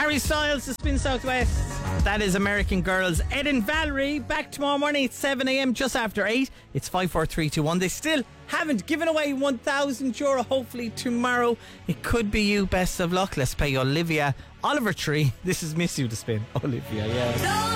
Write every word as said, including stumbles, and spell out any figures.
Harry Styles, The Spin Southwest. That is American Girls. Ed and Valerie, back tomorrow morning at seven a.m, just after eight. It's five four three two one. They still haven't given away one thousand euro. Hopefully tomorrow it could be you. Best of luck. Let's pay Olivia Oliver Tree. This is Miss You to Spin. Olivia, yeah.